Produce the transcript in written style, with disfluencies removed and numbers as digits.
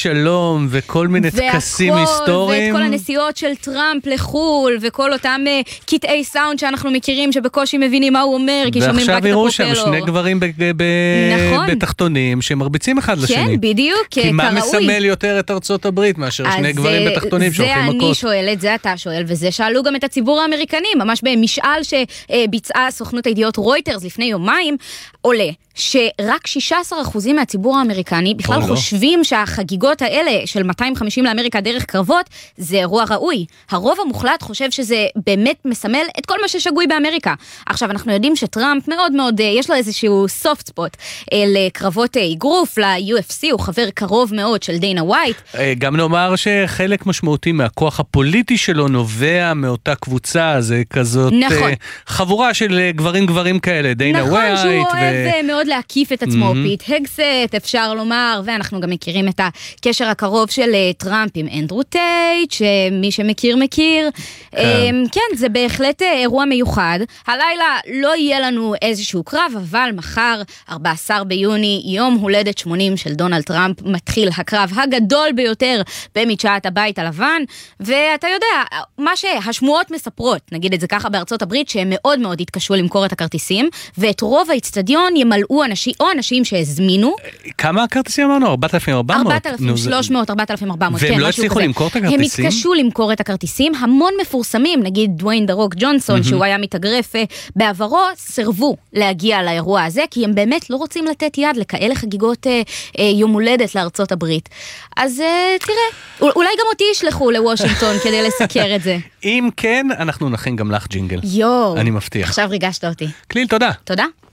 שלום וכל מיני טקסים היסטוריים. ואת כל הנסיעות של טראמפ לחול, וכל אותם קטעי סאונד שאנחנו מכירים, שבקושי מבינים מה הוא אומר, כי שומעים רק את ועכשיו יראו הפרופלור. שם שני גברים בתחתונים, שמרביצים אחד לשני. כן, בדיוק, כי מה מסמל יותר את ארצות הברית, מאשר שני גברים בתחתונים שהולכים מכות? זה אני שואלת, זה אתה שואל, וזה שאלו גם את הציבור האמריקני, ממש במשאל שביצעה סוכנות הידיעות רויטרס לפני יומיים, עולה שרק 16% מהציבור האמריקני בכלל חושבים שהחגיגות האלה של 250 לאמריקה דרך קרבות זה אירוע ראוי. הרוב המוחלט חושב שזה באמת מסמל את כל מה ששגוי באמריקה. עכשיו אנחנו יודעים שטראמפ מאוד מאוד, יש לו איזשהו soft spot לקרבות אגרוף, ל-UFC, הוא חבר קרוב מאוד של דיינה ווייט. גם נאמר שחלק משמעותי מהכוח הפוליטי שלו נובע מאותה קבוצה, זה כזאת חבורה של גברים כאלה, דיינה ווייט. נכון, שהוא אוהב מאוד להקיף את עצמו, פיט הגסט, אפשר לומר, ואנחנו גם מכירים את הקשר הקרוב של טראמפ עם אנדרו טייט, שמי שמכיר מכיר. כן, זה בהחלט אירוע מיוחד. הלילה לא יהיה לנו איזשהו קרב, אבל מחר, 14 ביוני, יום הולדת 80 של דונלד טראמפ, מתחיל הקרב הגדול ביותר במדשאת הבית הלבן, ואתה יודע, מה שהשמועות מספרות, נגיד את זה ככה בארצות הברית, שהם מאוד מאוד התקשו למכור את הכרטיסים, ואת רוב האצטדיון ימלאו אנשים שהזמינו. כמה הכרטיסים אמרנו? 4,400? 4,300, 4,400. והם לא הצליחו למכור את הכרטיסים? הם התקשו למכור את הכרטיסים, המון מפורסמים, נגיד דוויין דה רוק ג'ונסון, שהוא היה מתאגרף בעברו, סרבו להגיע לאירוע הזה, כי הם באמת לא רוצים לתת יד לכאלה חגיגות יום הולדת לארצות הברית. אז תראה, אולי גם אותי ישלחו לוושינגטון כדי לסקר את זה. אם כן, אנחנו נכין גם לך ג'ינגל. יו. אני מבטיח. עכשיו ריגשת אותי. כליל, תודה. תודה.